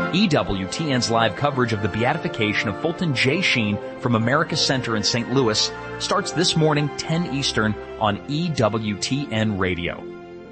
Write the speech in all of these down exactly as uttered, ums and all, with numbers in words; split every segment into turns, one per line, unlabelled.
E W T N's live coverage of the beatification of Fulton J. Sheen from America Center in Saint Louis starts this morning, ten Eastern, on E W T N Radio.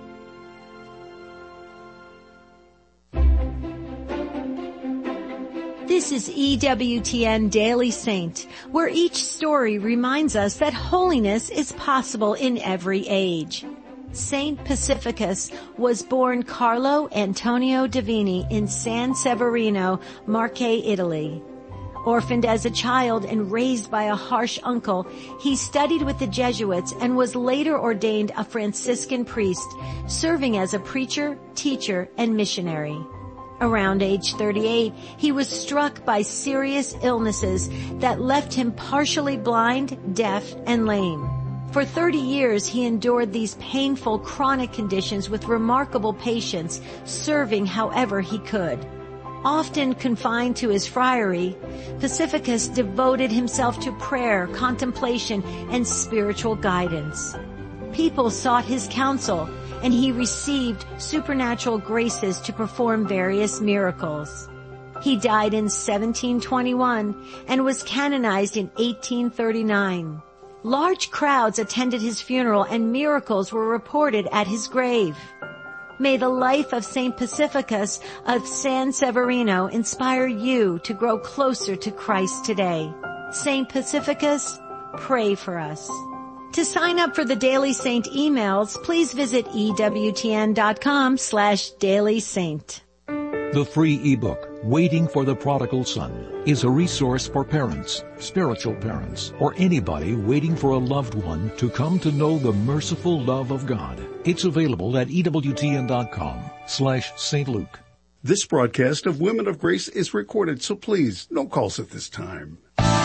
This is E W T N Daily Saint, where each story reminds us that holiness is possible in every age. Saint Pacificus was born Carlo Antonio Divini in San Severino, Marche, Italy. Orphaned as a child and raised by a harsh uncle, he studied with the Jesuits and was later ordained a Franciscan priest, serving as a preacher, teacher, and missionary. Around age thirty-eight, he was struck by serious illnesses that left him partially blind, deaf, and lame. For thirty years, he endured these painful chronic conditions with remarkable patience, serving however he could. Often confined to his friary, Pacificus devoted himself to prayer, contemplation, and spiritual guidance. People sought his counsel, and he received supernatural graces to perform various miracles. He died in seventeen twenty-one and was canonized in eighteen thirty-nine. Large crowds attended his funeral and miracles were reported at his grave. May the life of Saint Pacificus of San Severino inspire you to grow closer to Christ today. Saint Pacificus, pray for us. To sign up for the Daily Saint emails, please visit ewtn.com slash Daily Saint.
The free ebook, Waiting for the Prodigal Son, is a resource for parents, spiritual parents, or anybody waiting for a loved one to come to know the merciful love of God. It's available at ewtn.com slash Saint Luke.
This broadcast of Women of Grace is recorded, so please, no calls at this time.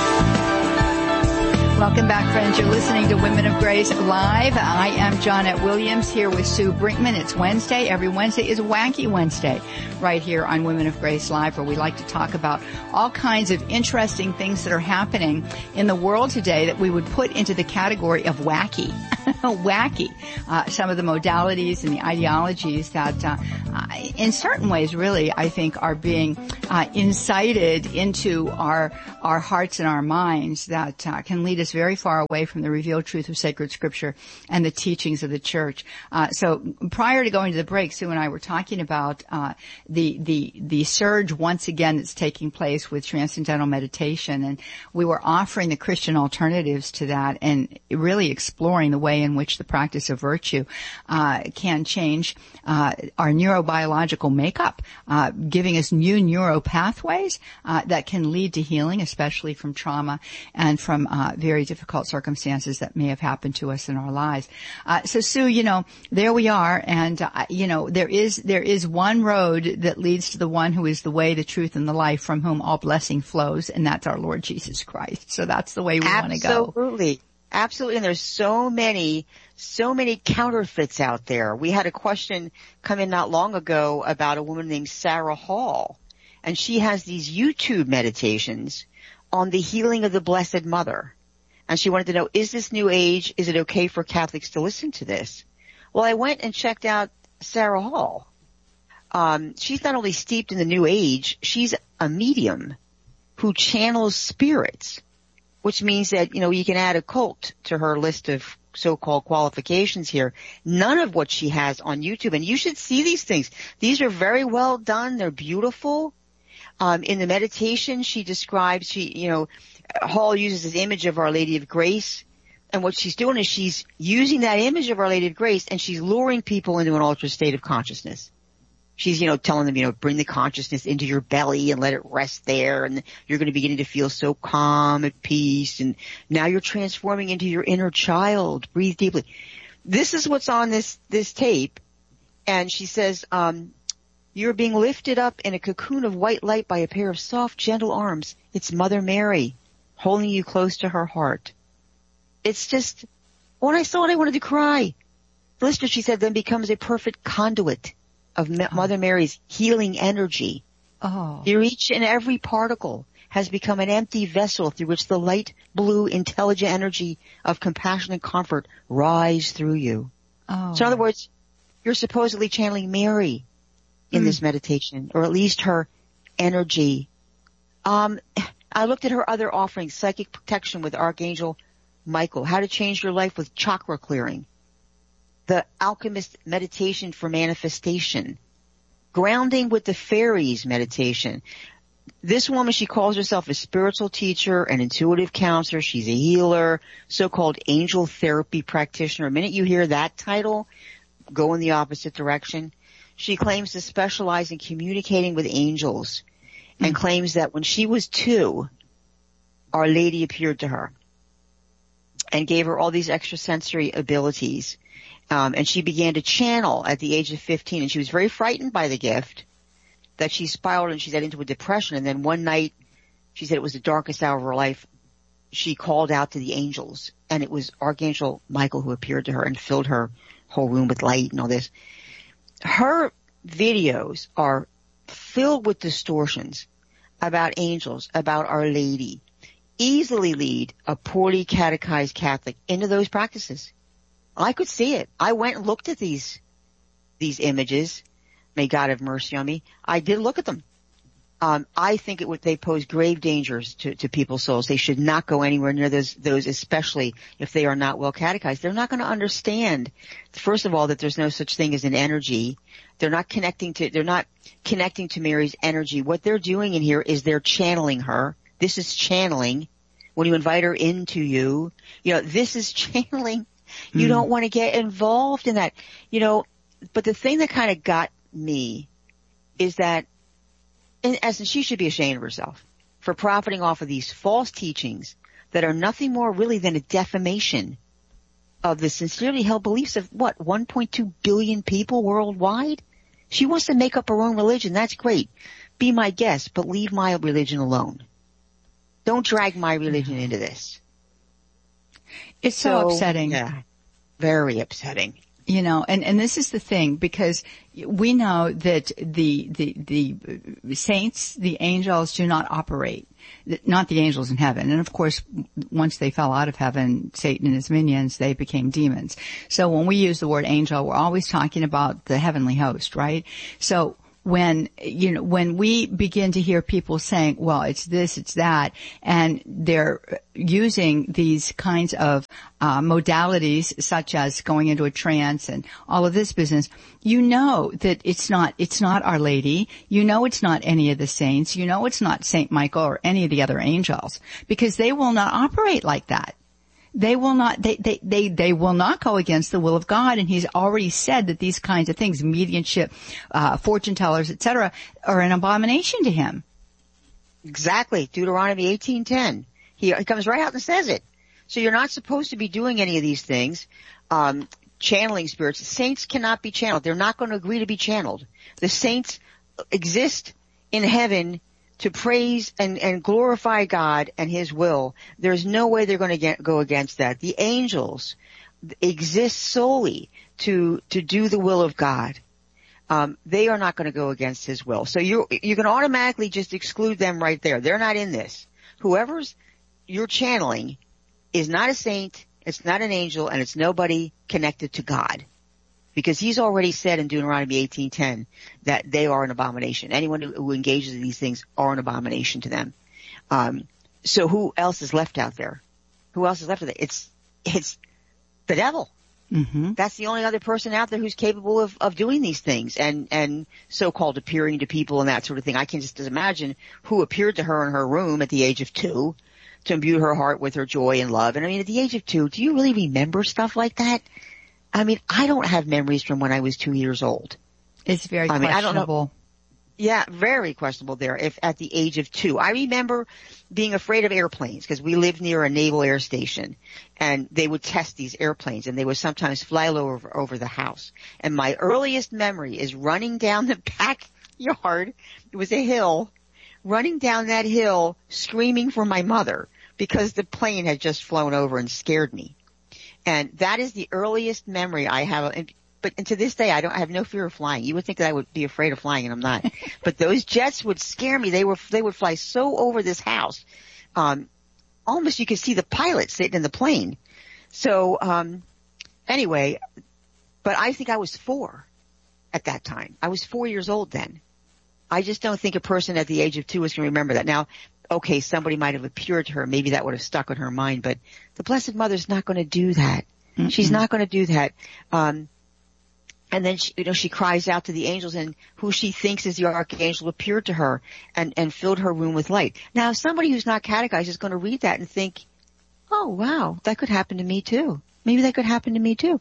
Welcome back, friends. You're listening to Women of Grace Live. I am Johnette Williams here with Sue Brinkman. It's Wednesday. Every Wednesday is Wacky Wednesday right here on Women of Grace Live, where we like to talk about all kinds of interesting things that are happening in the world today that we would put into the category of wacky. Wacky. Uh, some of the modalities and the ideologies that uh, uh, in certain ways really I think are being uh, incited into our our hearts and our minds that uh, can lead us very far away from the revealed truth of sacred scripture and the teachings of the church. Uh, so prior to going to the break, Sue and I were talking about uh, the the the surge once again that's taking place with transcendental meditation, and we were offering the Christian alternatives to that and really exploring the way in which the practice of virtue uh, can change uh, our neurobiological makeup, uh, giving us new neuro pathways uh, that can lead to healing, especially from trauma and from uh, very difficult circumstances that may have happened to us in our lives. Uh, so, Sue, you know, there we are, and uh, you know, there is there is one road that leads to the one who is the way, the truth, and the life, from whom all blessing flows, and that's our Lord Jesus Christ. So that's the way we want to go.
Absolutely. Absolutely. And there's so many, so many counterfeits out there. We had a question come in not long ago about a woman named Sarah Hall, and she has these YouTube meditations on the healing of the Blessed Mother. And she wanted to know, is this New Age? Is it okay for Catholics to listen to this? Well, I went and checked out Sarah Hall. Um, she's not only steeped in the New Age, she's a medium who channels spirits, which means that, you know, you can add occult to her list of so-called qualifications here. None of what she has on YouTube. And you should see these things. These are very well done. They're beautiful. Um, in the meditation, she describes, she, you know, Hall uses this image of Our Lady of Grace. And what she's doing is she's using that image of Our Lady of Grace and she's luring people into an altered state of consciousness. She's, you know, telling them, you know, bring the consciousness into your belly and let it rest there, and you're going to begin to feel so calm, at peace, and now you're transforming into your inner child. Breathe deeply. This is what's on this, this tape. And she says, um, you're being lifted up in a cocoon of white light by a pair of soft, gentle arms. It's Mother Mary holding you close to her heart. It's just, when I saw it, I wanted to cry. The listener, she said, then becomes a perfect conduit of oh. Mother Mary's healing energy.
Oh.
Your each and every particle has become an empty vessel through which the light, blue, intelligent energy of compassion and comfort rise through you.
Oh.
So in other words, you're supposedly channeling Mary in mm. this meditation, or at least her energy. Um, I looked at her other offerings, psychic protection with Archangel Michael, how to change your life with chakra clearing, the alchemist meditation for manifestation, grounding with the fairies meditation. This woman, she calls herself a spiritual teacher, an intuitive counselor. She's a healer, so-called angel therapy practitioner. The minute you hear that title, go in the opposite direction. She claims to specialize in communicating with angels and claims that when she was two, Our Lady appeared to her and gave her all these extrasensory abilities. Um, and she began to channel at the age of fifteen, and she was very frightened by the gift that she spiraled and she got into a depression. And then one night, she said it was the darkest hour of her life. She called out to the angels, and it was Archangel Michael who appeared to her and filled her whole room with light and all this. Her videos are filled with distortions about angels, about Our Lady, easily lead a poorly catechized Catholic into those practices. I could see it. I went and looked at these, these images. May God have mercy on me. I did look at them. Um, I think it would, they pose grave dangers to, to people's souls. They should not go anywhere near those, those, especially if they are not well catechized. They're not going to understand, first of all, that there's no such thing as an energy. They're not connecting to, they're not connecting to Mary's energy. What they're doing in here is they're channeling her. This is channeling. When you invite her into you, you know, this is channeling. You mm. don't want to get involved in that, you know, but the thing that kind of got me is that, in essence, she should be ashamed of herself for profiting off of these false teachings that are nothing more really than a defamation of the sincerely held beliefs of, what, one point two billion people worldwide? She wants to make up her own religion. That's great. Be my guest, but leave my religion alone. Don't drag my religion into this.
It's so, so upsetting.
Yeah, very upsetting.
You know, and, and this is the thing, because we know that the, the, the saints, the angels do not operate, not the angels in heaven. And of course, once they fell out of heaven, Satan and his minions, they became demons. So when we use the word angel, we're always talking about the heavenly host, right? So when, you know, when we begin to hear people saying, well, it's this, it's that, and they're using these kinds of uh, modalities such as going into a trance and all of this business, you know that it's not, it's not Our Lady. You know it's not any of the saints. You know it's not Saint Michael or any of the other angels, because they will not operate like that. They will not, they, they, they, they will not go against the will of God. And he's already said that these kinds of things, mediumship, uh, fortune tellers, et cetera, are an abomination to him.
Exactly. Deuteronomy eighteen ten. He, he comes right out and says it. So you're not supposed to be doing any of these things. Um, channeling spirits. Saints cannot be channeled. They're not going to agree to be channeled. The saints exist in heaven to praise and, and glorify God and His will. There's no way they're going to get, go against that. The angels exist solely to to do the will of God. Um, they are not going to go against His will. So you you can automatically just exclude them right there. They're not in this. Whoever's you're channeling is not a saint, it's not an angel, and it's nobody connected to God. Because He's already said in Deuteronomy eighteen ten that they are an abomination. Anyone who, who engages in these things are an abomination to them. Um, so who else is left out there? Who else is left out there? It's, it's the devil.
Mm-hmm.
That's the only other person out there who's capable of, of doing these things and, and so-called appearing to people and that sort of thing. I can just imagine who appeared to her in her room at the age of two to imbue her heart with her joy and love. And I mean, at the age of two, do you really remember stuff like that? I mean, I don't have memories from when I was two years old.
It's very
I mean,
questionable.
I don't know. Yeah, very questionable there. If at the age of two, I remember being afraid of airplanes because we lived near a naval air station, and they would test these airplanes, and they would sometimes fly over over the house. And my earliest memory is running down the backyard. It was a hill, running down that hill, screaming for my mother because the plane had just flown over and scared me. And that is the earliest memory I have. And, but and to this day, I don't I have no fear of flying. You would think that I would be afraid of flying, and I'm not. But those jets would scare me. They were they would fly so over this house, um, almost you could see the pilot sitting in the plane. So um, anyway, but I think I was four at that time. I was four years old then. I just don't think a person at the age of two is going to remember that. Now, okay, somebody might have appeared to her. Maybe that would have stuck in her mind, but the Blessed Mother's not going to do that. Mm-hmm. She's not going to do that. Um, and then she, you know, she cries out to the angels, and who she thinks is the archangel appeared to her and, and filled her room with light. Now, somebody who's not catechized is going to read that and think, oh, wow, that could happen to me too. Maybe that could happen to me too.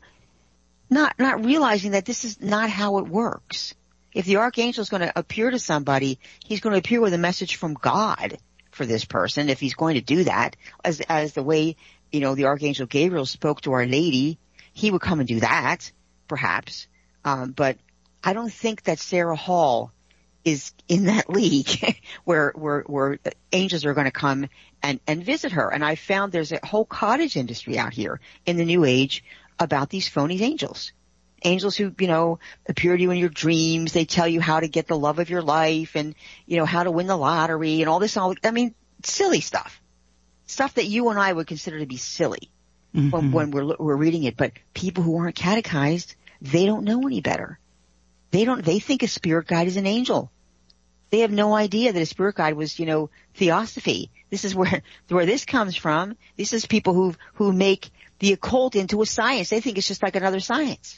Not, not realizing that this is not how it works. If the archangel is going to appear to somebody, he's going to appear with a message from God for this person, if he's going to do that, as, as the way, you know, the archangel Gabriel spoke to Our Lady, he would come and do that, perhaps. Um, but I don't think that Sarah Hall is in that league where, where, where angels are going to come and, and visit her. And I found there's a whole cottage industry out here in the New Age about these phony angels. Angels who, you know, appear to you in your dreams. They tell you how to get the love of your life and, you know, how to win the lottery and all this. All, I mean, silly stuff. Stuff that you and I would consider to be silly mm-hmm. when, when we're, we're reading it. But people who aren't catechized, they don't know any better. They don't, they think a spirit guide is an angel. They have no idea that a spirit guide was, you know, theosophy. This is where, where this comes from. This is people who, who make the occult into a science. They think it's just like another science.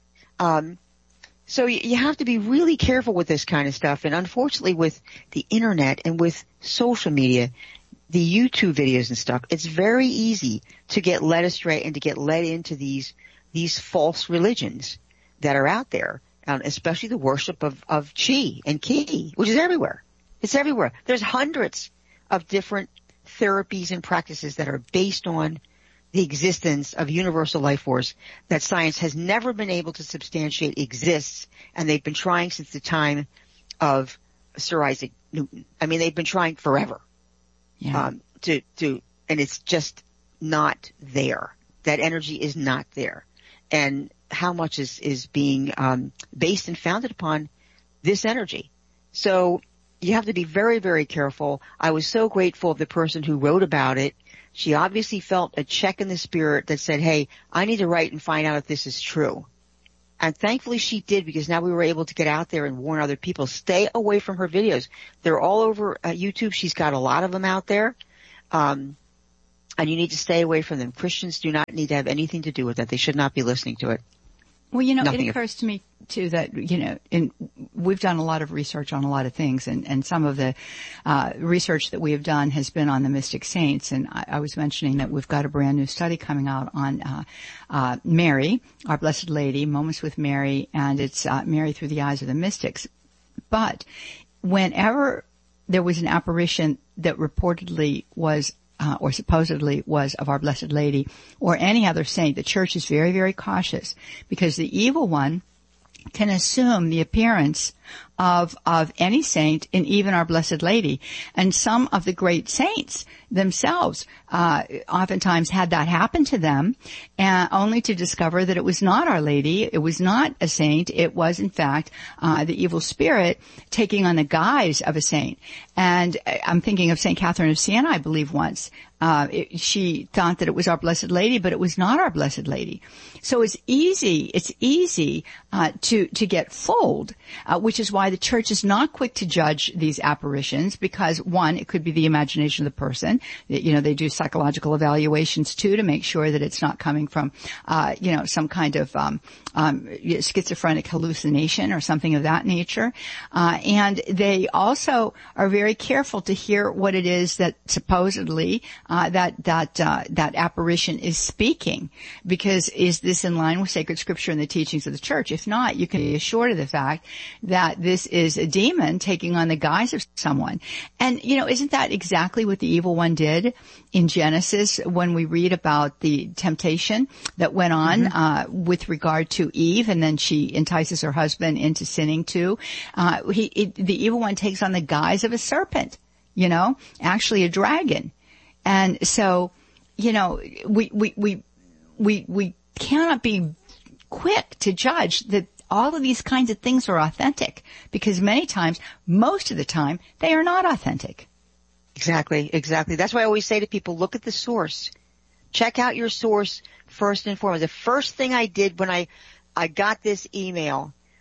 Um, so you, you have to be really careful with this kind of stuff. And unfortunately with the internet and with social media, the YouTube videos and stuff, it's very easy to get led astray and to get led into these, these false religions that are out there. Um, especially the worship of, of chi and ki, which is everywhere. It's everywhere. There's hundreds of different therapies and practices that are based on the existence of universal life force that science has never been able to substantiate exists, and they've been trying since the time of Sir Isaac Newton. I mean, they've been trying forever. Yeah. Um, to, to, and it's just not there. That energy is not there. And how much is, is being, um, based and founded upon this energy. So you have to be very, very careful. I was so grateful of the person who wrote about it. She obviously felt a check in the spirit that said, hey, I need to write and find out if this is true. And thankfully she did, because now we were able to get out there and warn other people. Stay away from her videos. They're all over uh, YouTube. She's got a lot of them out there. Um, and you need to stay away from them. Christians do not need to have anything to do with that. They should not be listening to it.
Well, you know,
Nothing
it occurs to me too that, you know, in, we've done a lot of research on a lot of things, and, and some of the uh research that we have done has been on the mystic saints. And I, I was mentioning that we've got a brand new study coming out on uh uh Mary, our Blessed Lady, Moments with Mary, and it's uh, Mary through the eyes of the mystics. But whenever there was an apparition that reportedly was Uh, or supposedly was of our Blessed Lady or any other saint, the church is very, very cautious, because the evil one can assume the appearance of, of any saint and even our Blessed Lady. And some of the great saints themselves, uh, oftentimes had that happen to them, and only to discover that it was not Our Lady, it was not a saint, it was in fact, uh, the evil spirit taking on the guise of a saint. And I'm thinking of Saint Catherine of Siena, I believe once. Uh, it, she thought that it was our Blessed Lady, but it was not our Blessed Lady. So it's easy, it's easy, uh, to, to get fooled, uh, which is why the church is not quick to judge these apparitions, because one, it could be the imagination of the person. You know, they do psychological evaluations too to make sure that it's not coming from, uh, you know, some kind of, um, um, schizophrenic hallucination or something of that nature. Uh, and they also are very careful to hear what it is that supposedly, Uh, that, that, uh, that apparition is speaking, because is this in line with sacred scripture and the teachings of the church? If not, you can be assured of the fact that this is a demon taking on the guise of someone. And, you know, isn't that exactly what the evil one did in Genesis when we read about the temptation that went on, mm-hmm. uh, with regard to Eve, and then she entices her husband into sinning too? Uh, he, it, the evil one takes on the guise of a serpent, you know, actually a dragon. And so, you know, we, we, we, we, we cannot be quick to judge that all of these kinds of things are authentic, because many times, most of the time, they are not authentic.
Exactly, exactly. That's why I always say to people, look at the source. Check out your source first and foremost. The first thing I did when I, I got this email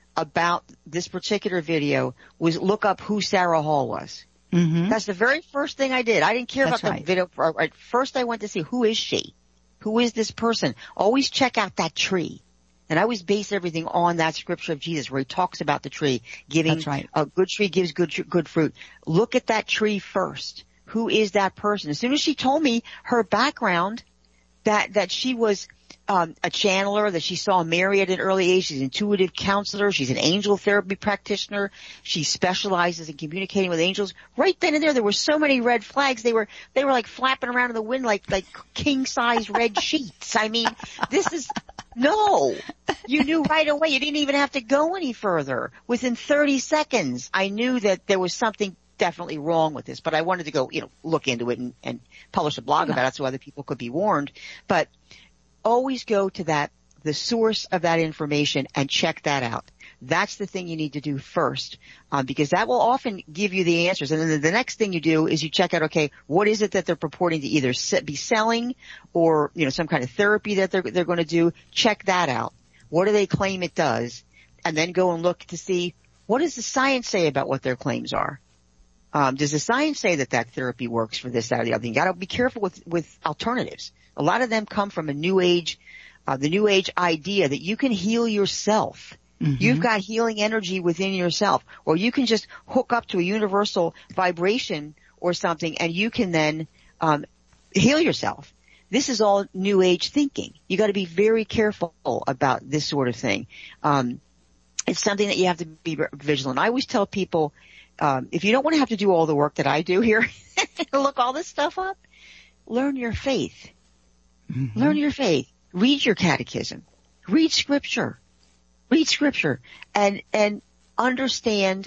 about this particular video was look up who Sarah Hall was. Mm-hmm. That's the very first thing I did. I didn't care
That's
about
right.
the video. Right. First I went to see, who is she? Who is this person? Always check out that tree. And I always base everything on that scripture of Jesus where he talks about the tree giving,
That's right.
a good tree gives good, good fruit. Look at that tree first. Who is that person? As soon as she told me her background, that, that she was, um, a channeler, that she saw Mary at an early age, she's an intuitive counselor, she's an angel therapy practitioner, she specializes in communicating with angels. Right then and there, there were so many red flags, they were, they were like flapping around in the wind like, like king-size red sheets. I mean, this is, no, you knew right away. You didn't even have to go any further. Within thirty seconds, I knew that there was something definitely wrong with this, but I wanted to go, you know, look into it and, and publish a blog about it so other people could be warned. But always go to that, the source of that information and check that out. That's the thing you need to do first, um, because that will often give you the answers. And then the, the next thing you do is you check out, okay, what is it that they're purporting to either be selling or, you know, some kind of therapy that they're, they're going to do. Check that out. What do they claim it does? And then go and look to see, what does the science say about what their claims are? Um, does the science say that that therapy works for this, that, or the other thing? You got to be careful with, with alternatives. A lot of them come from a new age, uh, the new age idea that you can heal yourself. Mm-hmm. You've got healing energy within yourself, or you can just hook up to a universal vibration or something and you can then, um, heal yourself. This is all new age thinking. You got to be very careful about this sort of thing. Um, it's something that you have to be vigilant. I always tell people, um, if you don't want to have to do all the work that I do here, look all this stuff up, learn your faith. Mm-hmm. Learn your faith. Read your catechism. Read scripture. Read scripture and, and understand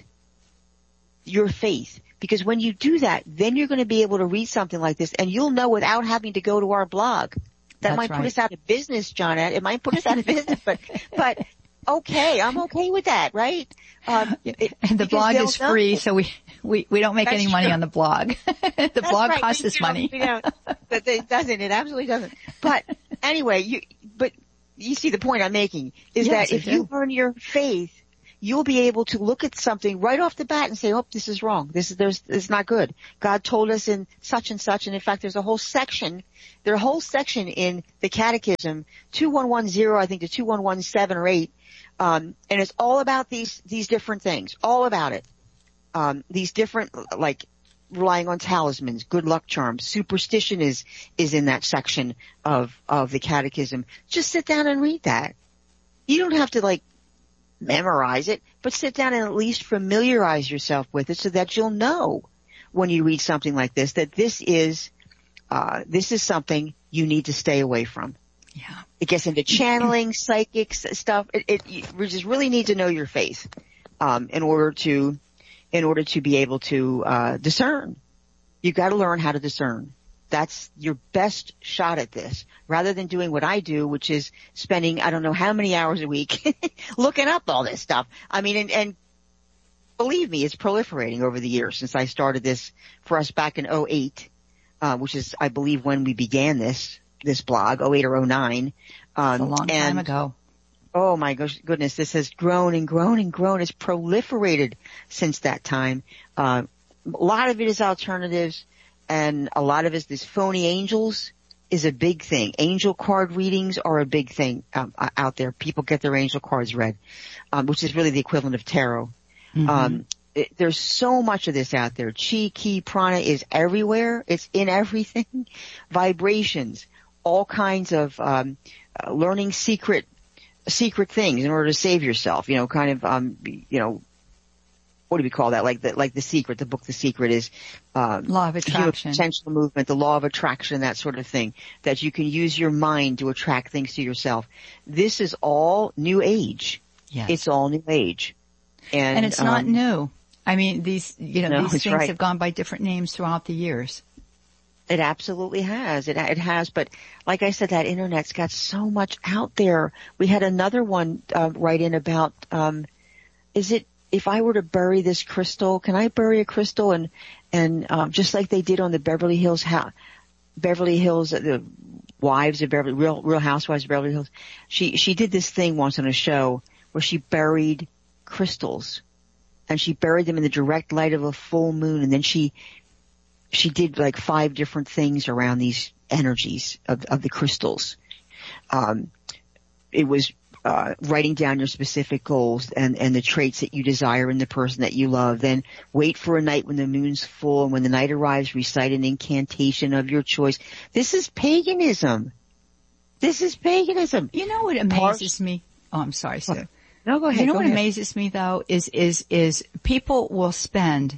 your faith. Because when you do that, then you're going to be able to read something like this and you'll know without having to go to our blog. That
That's
might
right.
put us out of business, Johnette. It might put us out of business, but, but okay, I'm okay with that, right? Um, it,
and the blog is
know.
free, so we, we, we don't make
That's
any money
true.
on the blog. the
That's
blog
right.
costs
We
us
don't,
money.
We don't. But it doesn't. It absolutely doesn't. But anyway, you, but you see the point I'm making is
Yes,
that if
I
you
do.
learn your faith, you'll be able to look at something right off the bat and say, oh, this is wrong. This is, there's, this is not good. God told us in such and such. And in fact, there's a whole section, there's a whole section in the catechism, two one one zero, I think to two one one seven or eight. Um, and it's all about these, these different things, all about it. Um, these different, like, relying on talismans, good luck charms, superstition is, is in that section of, of the catechism. Just sit down and read that. You don't have to like memorize it, but sit down and at least familiarize yourself with it so that you'll know when you read something like this that this is, uh, this is something you need to stay away from.
Yeah.
It gets into channeling, psychics stuff. It, it, you just really need to know your faith, um, in order to, in order to be able to, uh, discern. You've got to learn how to discern. That's your best shot at this, rather than doing what I do, which is spending, I don't know how many hours a week looking up all this stuff. I mean, and, and believe me, it's proliferating over the years since I started this for us back in oh eight, uh, which is, I believe, when we began this, this blog, oh eight or oh nine. Um,
a long
and,
time ago.
Oh my gosh, goodness, this has grown and grown and grown. It's proliferated since that time. Uh, a lot of it is alternatives. And a lot of it, these phony angels is a big thing. Angel card readings are a big thing um, out there. People get their angel cards read, um, which is really the equivalent of tarot. Mm-hmm. Um, it, there's so much of this out there. Chi, Ki, Prana is everywhere. It's in everything. Vibrations, all kinds of um, uh, learning secret secret things in order to save yourself. You know, kind of um, you know. What do we call that? Like the, like the secret, the book, The Secret is, um,
law of attraction,
potential movement, the law of attraction, that sort of thing, that you can use your mind to attract things to yourself. This is all new age.
Yes.
It's all new age. And,
and it's not
um,
new. I mean, these, you know,
no,
these things
right.
have gone by different names throughout the years.
It absolutely has. It, it has. But like I said, that internet's got so much out there. We had another one, uh, write in about, um, is it, if I were to bury this crystal, can I bury a crystal and, and, um, just like they did on the Beverly Hills, ha- Beverly Hills, the wives of Beverly, real, real housewives of Beverly Hills. She, she did this thing once on a show where she buried crystals, and she buried them in the direct light of a full moon, and then she she did like five different things around these energies of, of the crystals. Um, it was uh, writing down your specific goals and, and the traits that you desire in the person that you love. Then wait for a night when the moon's full, and when the night arrives, recite an incantation of your choice. This is paganism. This is paganism.
You know what amazes me? Oh, I'm sorry, Sue.
No, go ahead.
You know
go
what
ahead.
amazes me though is is is people will spend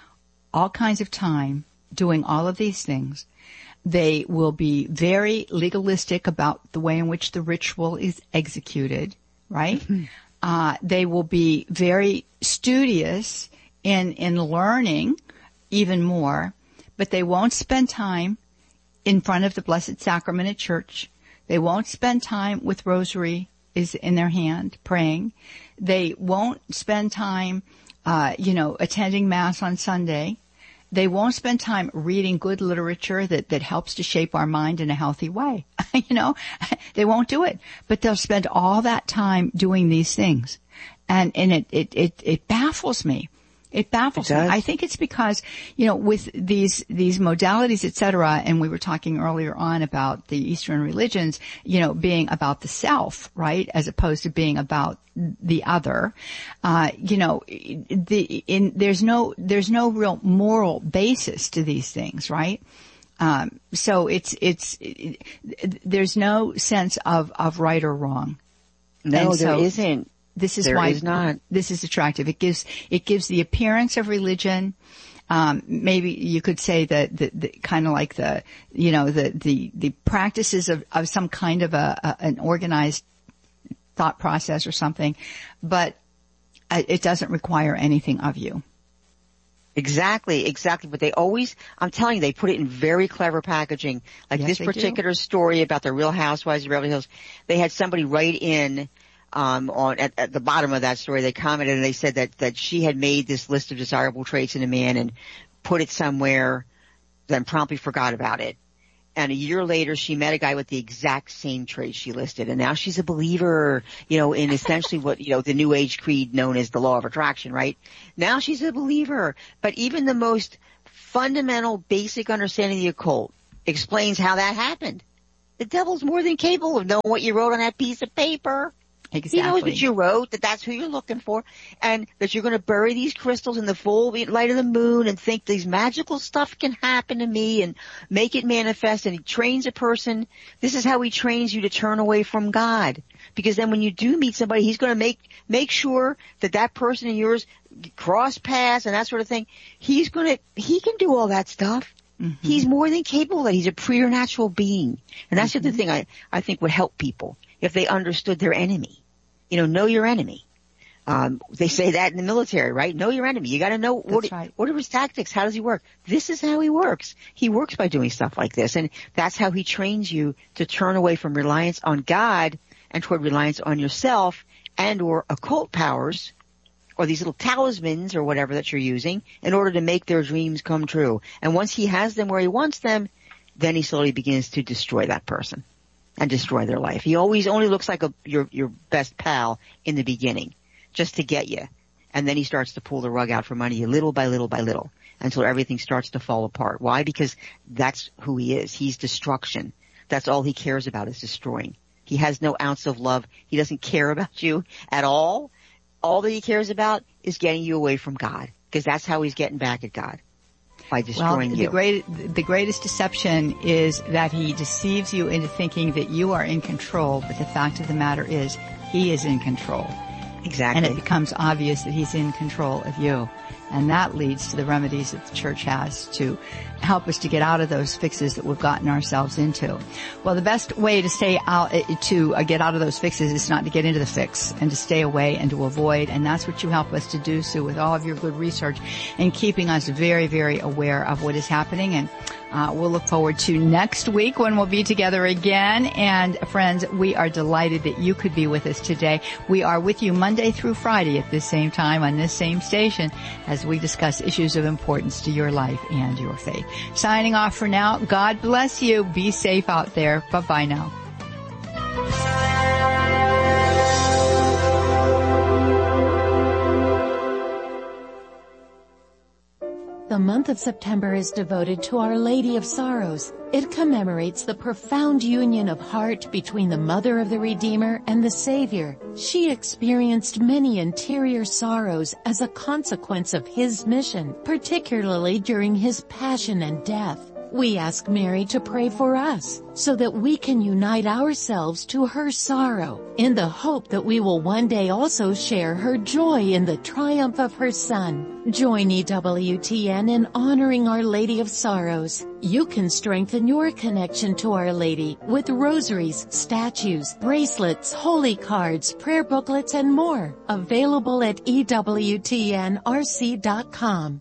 all kinds of time doing all of these things. They will be very legalistic about the way in which the ritual is executed, right? Mm-hmm. Uh, they will be very studious in in learning even more, but they won't spend time in front of the Blessed Sacrament at church. They won't spend time with rosary is in their hand praying. They won't spend time, uh, you know, attending Mass on Sunday. They won't spend time reading good literature that, that helps to shape our mind in a healthy way. You know, they won't do it, but they'll spend all that time doing these things. And, and it, it, it, it baffles me. It baffles
it
me. I think it's because, you know, with these, these modalities, et cetera, and we were talking earlier on about the Eastern religions, you know, being about the self, right, as opposed to being about the other. Uh, you know, the, in, there's no, there's no real moral basis to these things, right? Um, so it's, it's, it, there's no sense of, of right or wrong.
No,
and
there
so,
isn't.
This is
there
why
is not.
This is attractive. It gives it gives the appearance of religion. Um, maybe you could say that the, the kind of like the you know the the the practices of, of some kind of a, a an organized thought process or something, but it doesn't require anything of you.
Exactly, exactly. But they always, I'm telling you, they put it in very clever packaging. Like
Yes,
this
they
particular
do.
story about the Real Housewives of Beverly Hills, they had somebody write in. Um, on at, at the bottom of that story, they commented and they said that that she had made this list of desirable traits in a man and put it somewhere, then promptly forgot about it. And a year later, she met a guy with the exact same traits she listed, and now she's a believer, you know, in essentially what you know the New Age creed known as the law of attraction, right? Now she's a believer, but even the most fundamental, basic understanding of the occult explains how that happened. The devil's more than capable of knowing what you wrote on that piece of paper.
Exactly.
He knows what you wrote, that that's who you're looking for, and that you're going to bury these crystals in the full light of the moon and think these magical stuff can happen to me and make it manifest. And he trains a person. This is how he trains you to turn away from God. Because then when you do meet somebody, he's going to make, make sure that that person and yours cross paths and that sort of thing. He's going to, he can do all that stuff. Mm-hmm. He's more than capable of that. He's a preternatural being. And that's mm-hmm. the other thing I, I think would help people. If they understood their enemy. You know, know your enemy. Um, they say that in the military, right? Know your enemy. You gotta know what,
that's right.
what are his tactics? How does he work? This is how he works. He works by doing stuff like this. And that's how he trains you to turn away from reliance on God and toward reliance on yourself and or occult powers or these little talismans or whatever that you're using in order to make their dreams come true. And once he has them where he wants them, then he slowly begins to destroy that person. And destroy their life. He always only looks like a, your your best pal in the beginning, just to get you, and then he starts to pull the rug out from under you, little by little by little, until everything starts to fall apart. Why? Because that's who he is. He's destruction. That's all he cares about is destroying. He has no ounce of love. He doesn't care about you at all. All that he cares about is getting you away from God, because that's how he's getting back at God. By destroying
well, the
you.
Great, the greatest deception is that he deceives you into thinking that you are in control, but the fact of the matter is he is in control.
Exactly.
And it becomes obvious that he's in control of you. And that leads to the remedies that the church has to help us to get out of those fixes that we've gotten ourselves into. Well, the best way to stay out, to get out of those fixes is not to get into the fix and to stay away and to avoid. And that's what you help us to do, Sue, with all of your good research and keeping us very, very aware of what is happening. And Uh, we'll look forward to next week when we'll be together again. And friends, we are delighted that you could be with us today. We are with you Monday through Friday at this same time on this same station as we discuss issues of importance to your life and your faith. Signing off for now. God bless you. Be safe out there. Bye-bye now.
The month of September is devoted to Our Lady of Sorrows. It commemorates the profound union of heart between the Mother of the Redeemer and the Savior. She experienced many interior sorrows as a consequence of His mission, particularly during His passion and death. We ask Mary to pray for us so that we can unite ourselves to her sorrow in the hope that we will one day also share her joy in the triumph of her Son. Join E W T N in honoring Our Lady of Sorrows. You can strengthen your connection to Our Lady with rosaries, statues, bracelets, holy cards, prayer booklets, and more. Available at E W T N R C dot com.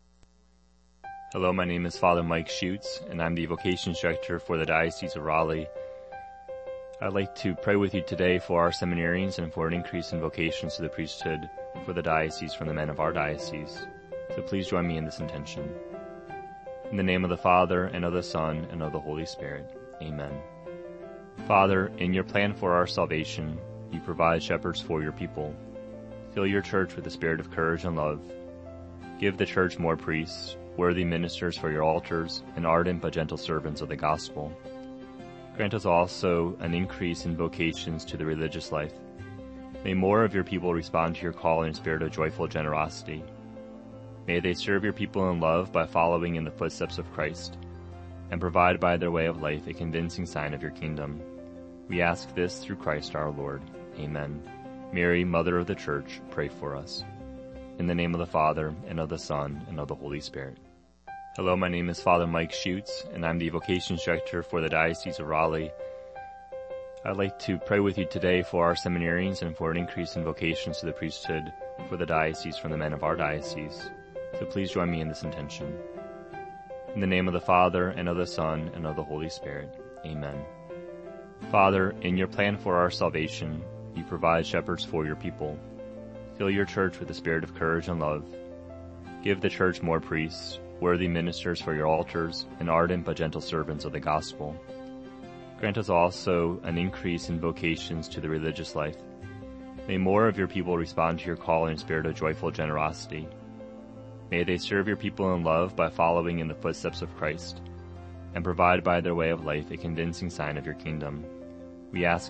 Hello, my name is Father Mike Schutz, and I'm the Vocations Director for the Diocese of Raleigh. I'd like to pray with you today for our seminarians and for an increase in vocations to the priesthood for the diocese from the men of our diocese. So please join me in this intention. In the name of the Father, and of the Son, and of the Holy Spirit. Amen. Father, in your plan for our salvation, you provide shepherds for your people. Fill your church with the spirit of courage and love. Give the church more priests, worthy ministers for your altars, and ardent but gentle servants of the gospel. Grant us also an increase in vocations to the religious life. May more of your people respond to your call in a spirit of joyful generosity. May they serve your people in love by following in the footsteps of Christ, and provide by their way of life a convincing sign of your kingdom. We ask this through Christ our Lord. Amen. Mary, Mother of the Church, pray for us. In the name of the Father, and of the Son, and of the Holy Spirit. Hello, my name is Father Mike Schutz, and I'm the Vocations Director for the Diocese of Raleigh. I'd like to pray with you today for our seminarians and for an increase in vocations to the priesthood for the diocese from the men of our diocese. So please join me in this intention. In the name of the Father, and of the Son, and of the Holy Spirit. Amen. Father, in your plan for our salvation, you provide shepherds for your people. Fill your church with the spirit of courage and love. Give the church more priests, worthy ministers for your altars, and ardent but gentle servants of the gospel. Grant us also an increase in vocations to the religious life. May more of your people respond to your call in a spirit of joyful generosity. May they serve your people in love by following in the footsteps of Christ, and provide by their way of life a convincing sign of your kingdom. We ask